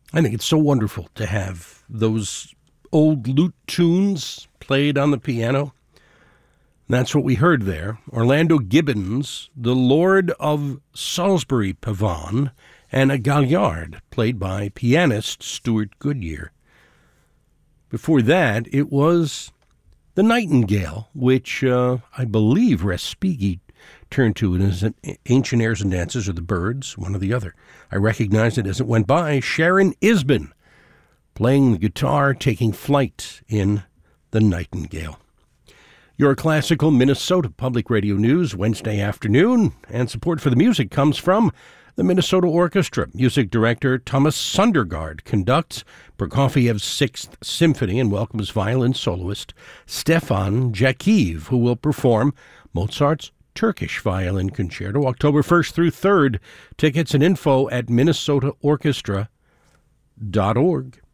I think it's so wonderful to have those old lute tunes played on the piano. That's what we heard there. Orlando Gibbons, the Lord of Salisbury Pavane, and a Galliard, played by pianist Stuart Goodyear. Before that, it was the Nightingale, which I believe Respighi turned to it as an Ancient Airs and Dances, or the Birds, one or the other. I recognized it as it went by. Sharon Isbin, playing the guitar, taking flight in the Nightingale. Your classical Minnesota Public Radio News Wednesday afternoon, and support for the music comes from the Minnesota Orchestra. Music director Thomas Sundergaard conducts Prokofiev's Sixth Symphony and welcomes violin soloist Stefan Jakiv, who will perform Mozart's Turkish Violin Concerto October 1st through 3rd. Tickets and info at minnesotaorchestra.org.